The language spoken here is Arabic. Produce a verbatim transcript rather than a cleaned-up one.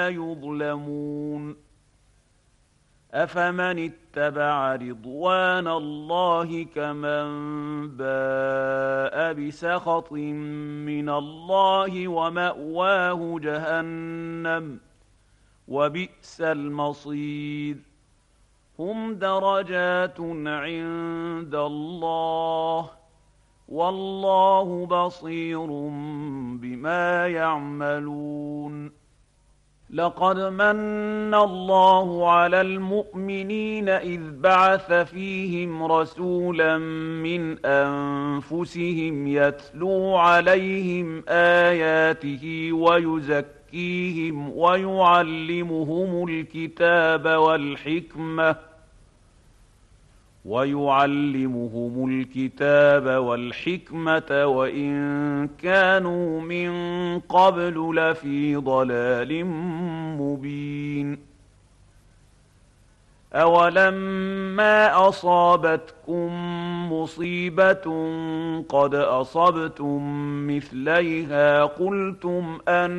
يظلمون أفمن اتبع رضوان الله كمن باء بسخط من الله ومأواه جهنم وبئس المصير هم درجات عند الله والله بصير بما يعملون لقد من الله على المؤمنين إذ بعث فيهم رسولا من أنفسهم يتلو عليهم آياته ويزكيهم ويعلمهم الكتاب والحكمة ويعلمهم الكتاب والحكمة وإن كانوا من قبل لفي ضلال مبين أولما أصابتكم مصيبة قد أصبتم مثليها قلتم أن